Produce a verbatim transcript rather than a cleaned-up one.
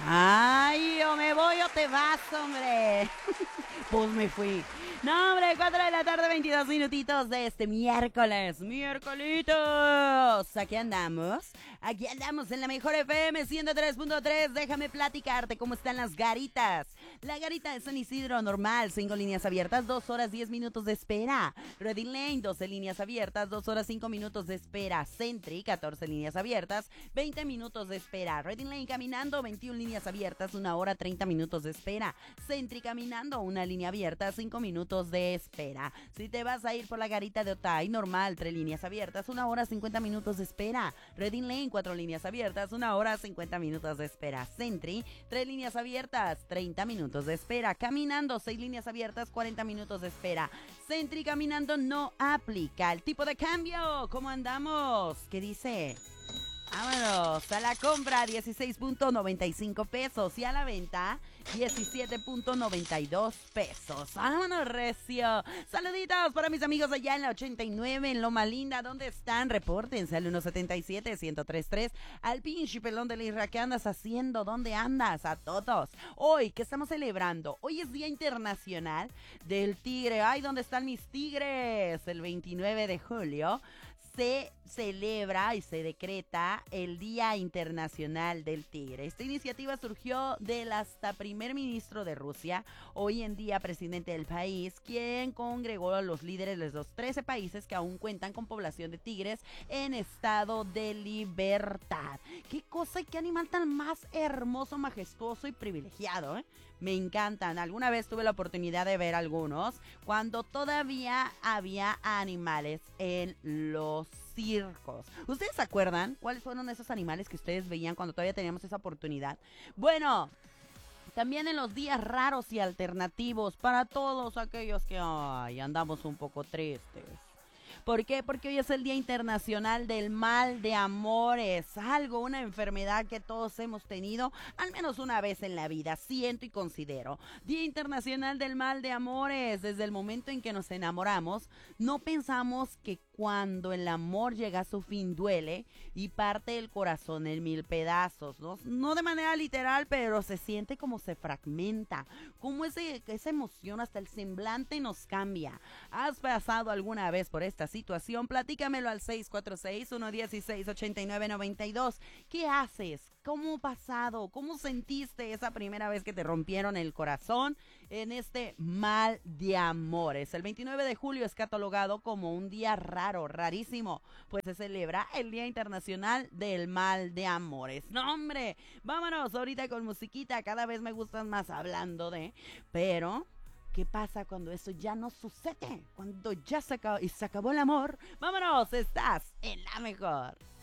Ay, o me voy o te vas, hombre. Pues me fui. No, hombre, cuatro de la tarde, veintidós minutitos de este miércoles. Miércolitos. Aquí andamos. Aquí andamos en la mejor F M ciento tres punto tres. Déjame platicarte cómo están las garitas. La garita de San Isidro normal, cinco líneas abiertas, dos horas diez minutos de espera. Reading Lane, doce líneas abiertas, dos horas cinco minutos de espera. Sentry, catorce líneas abiertas, veinte minutos de espera. Reading Lane caminando, veintiuna líneas abiertas, una hora treinta minutos de espera. Sentry caminando, una línea abierta, cinco minutos de espera. Si te vas a ir por la garita de Otay, normal, tres líneas abiertas, una hora cincuenta minutos de espera. Reading Lane, cuatro líneas abiertas, una hora cincuenta minutos de espera. Sentry, tres líneas abiertas, treinta minutos de espera. Caminando, seis líneas abiertas, cuarenta minutos de espera. Sentry caminando no aplica. El tipo de cambio, ¿cómo andamos? ¿Qué dice? Vámonos, a la compra dieciséis punto noventa y cinco pesos y a la venta diecisiete punto noventa y dos pesos. Vámonos, recio. Saluditos para mis amigos allá en la ochenta y nueve, en Loma Linda. ¿Dónde están? Repórtense al ciento setenta y siete, ciento treinta y tres. Al pinche pelón de la Isra, ¿qué andas haciendo? ¿Dónde andas? A todos. Hoy, ¿qué estamos celebrando? Hoy es Día Internacional del Tigre. Ay, ¿dónde están mis tigres? El veintinueve de julio se celebra y se decreta el Día Internacional del Tigre. Esta iniciativa surgió del hasta primer ministro de Rusia, hoy en día presidente del país, quien congregó a los líderes de los trece países que aún cuentan con población de tigres en estado de libertad. Qué cosa y qué animal tan más hermoso, majestuoso y privilegiado, ¿eh? Me encantan. Alguna vez tuve la oportunidad de ver algunos cuando todavía había animales en los circos. ¿Ustedes se acuerdan cuáles fueron esos animales que ustedes veían cuando todavía teníamos esa oportunidad? Bueno, también en los días raros y alternativos para todos aquellos que ay, andamos un poco tristes. ¿Por qué? Porque hoy es el Día Internacional del Mal de Amores, algo, una enfermedad que todos hemos tenido al menos una vez en la vida, siento y considero. Día Internacional del Mal de Amores, desde el momento en que nos enamoramos, no pensamos que cuando el amor llega a su fin duele y parte el corazón en mil pedazos, ¿no? No de manera literal, pero se siente como se fragmenta, como ese, esa emoción hasta el semblante nos cambia. ¿Has pasado alguna vez por esta situación? Platícamelo al seis cuatro seis, uno uno seis, ocho nueve nueve dos. ¿Qué haces? ¿Cómo ha pasado? ¿Cómo sentiste esa primera vez que te rompieron el corazón en este mal de amores? El veintinueve de julio es catalogado como un día raro, rarísimo, pues se celebra el Día Internacional del Mal de Amores. ¡No, hombre! Vámonos ahorita con musiquita, cada vez me gustan más hablando de... Pero... ¿qué pasa cuando eso ya no sucede? Cuando ya se acabó y se acabó el amor. Vámonos, estás en la mejor.